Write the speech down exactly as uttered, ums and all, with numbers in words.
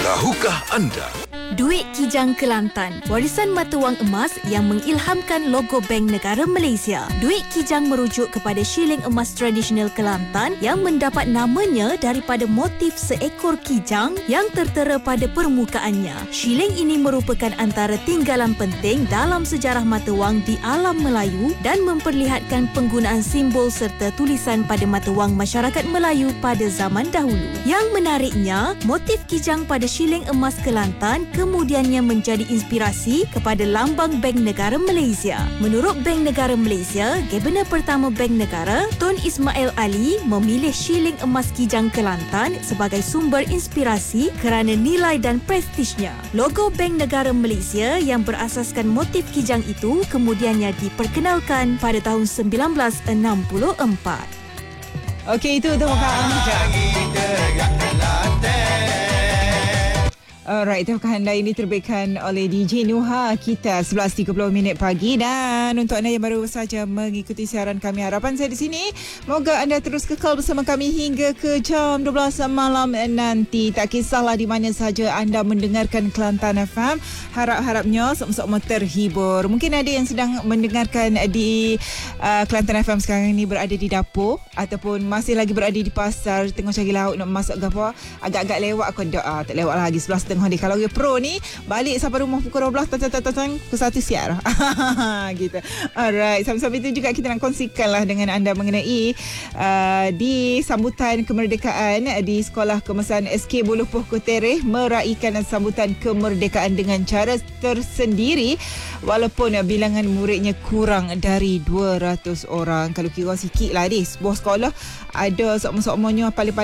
Tahukah anda? Duit Kijang Kelantan, warisan mata wang emas yang mengilhamkan logo Bank Negara Malaysia. Duit Kijang merujuk kepada shilling emas tradisional Kelantan yang mendapat namanya daripada motif seekor kijang yang tertera pada permukaannya. Shilling ini merupakan antara tinggalan penting dalam sejarah mata wang di alam Melayu dan memperlihatkan penggunaan simbol serta tulisan pada mata wang masyarakat Melayu pada zaman dahulu. Yang menariknya, motif kijang pada shilling emas Kelantan kemudiannya menjadi inspirasi kepada lambang Bank Negara Malaysia. Menurut Bank Negara Malaysia, Gabenor pertama Bank Negara, Tun Ismail Ali, memilih shilling emas kijang Kelantan sebagai sumber inspirasi kerana nilai dan prestisnya. Logo Bank Negara Malaysia yang berasaskan motif kijang itu kemudiannya diperkenalkan pada tahun sembilan belas enam puluh empat. Okey, itu tahukah anda. Alright, tahukah anda ini terbitkan oleh D J Nuha kita sebelas tiga puluh minit pagi. Dan untuk anda yang baru saja mengikuti siaran kami, harapan saya di sini moga anda terus kekal bersama kami hingga ke jam dua belas malam nanti. Tak kisahlah di mana saja anda mendengarkan Kelantan F M, harap-harapnya semua-semua terhibur. Mungkin ada yang sedang mendengarkan di uh, Kelantan F M sekarang ini berada di dapur ataupun masih lagi berada di pasar tengah cari lauk nak masak ke apa, agak-agak lewat aku doa, tak lewat lagi sebelas tengah ni. Kalau dia pro ni balik sampai rumah pukul dua belas tang-tang-tang ke satu siar gitu. Alright, sambil-sambil itu juga kita nak kongsikanlah dengan anda mengenai uh, di sambutan kemerdekaan di Sekolah Kemesan S K Buluh Poh Kutereh meraihkan sambutan kemerdekaan dengan cara tersendiri walaupun bilangan muridnya kurang dari dua ratus orang. Kalau kira sikit lah ni, sebuah sekolah ada sokmo-sokmonya paling-paling